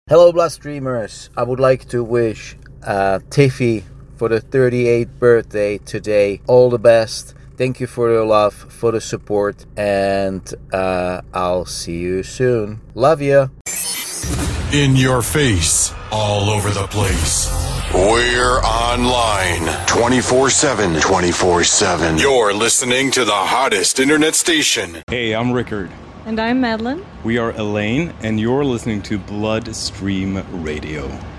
Hello, Bloodstreamers. I would like to wish Tiffy for the 38th birthday today all the best. Thank you for your love, for the support, and I'll see you soon. Love you. In your face, all over the place. We're online 24/7. 24/7. You're listening to the hottest internet station. Hey, I'm Rickard. And I'm Madeline. We are Elaine, and you're listening to Bloodstream Radio.